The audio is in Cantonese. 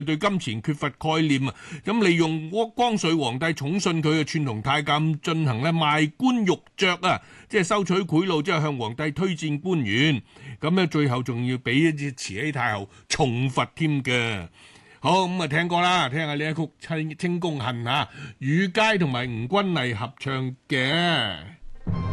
對金錢缺乏概念啊，咁利用光緒皇帝寵信佢嘅串同太監進行咧賣官鬻爵啊，即係收取賄賂之後向皇帝推薦官員，咁咧最後仲要俾一隻慈禧太后重罰添嘅。好，咁啊聽歌啦，聽下呢一曲清宮恨啊，羽佳同埋吳君麗合唱嘅。